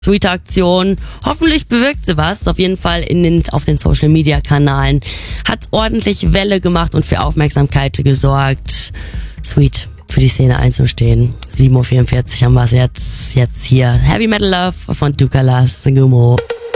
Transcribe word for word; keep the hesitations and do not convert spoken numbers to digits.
Sweete Aktion. Hoffentlich bewirkt sie was. Auf jeden Fall in den, auf den Social Media Kanälen. Hat ordentlich Welle gemacht und für Aufmerksamkeit gesorgt. Sweet, für die Szene einzustehen. sieben Uhr vierundvierzig haben wir es jetzt, jetzt hier. Heavy Metal Love von Dukalas Gumo.